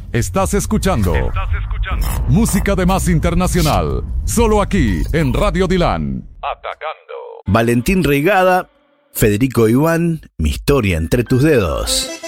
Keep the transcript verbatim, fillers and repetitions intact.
Estás escuchando, Estás escuchando música de más internacional, solo aquí en Radio Dilan. Atacando. Valentín Reigada, Federico Iván, Mi historia entre tus dedos.